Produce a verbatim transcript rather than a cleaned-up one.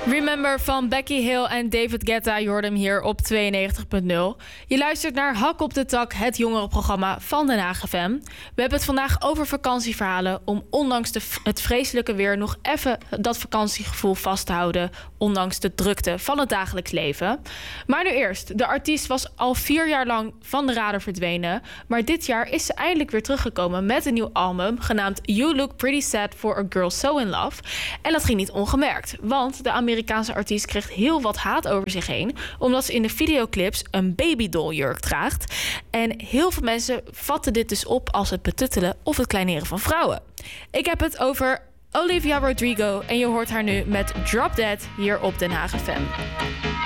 Remember van Becky Hill en David Guetta, je hoort hem hier op tweeënnegentig punt nul. Je luistert naar Hak op de Tak, het jongerenprogramma van Den Haag F M. We hebben het vandaag over vakantieverhalen om ondanks de, het vreselijke weer nog even dat vakantiegevoel vast te houden, ondanks de drukte van het dagelijks leven. Maar nu eerst, de artiest was al vier jaar lang van de radar verdwenen, maar dit jaar is ze eindelijk weer teruggekomen met een nieuw album genaamd You Look Pretty Sad for a Girl So In Love. En dat ging niet ongemerkt, want de Amerikaanse artiest kreeg heel wat haat over zich heen, omdat ze in de videoclips een babydolljurk draagt. En heel veel mensen vatten dit dus op als het betuttelen of het kleineren van vrouwen. Ik heb het over Olivia Rodrigo en je hoort haar nu met Drop Dead hier op Den Haag F M.